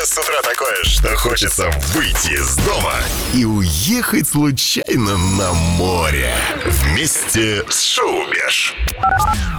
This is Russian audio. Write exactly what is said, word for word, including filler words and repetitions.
с утра такое, что хочется выйти из дома и уехать случайно на море. Вместе с Шоу Беш.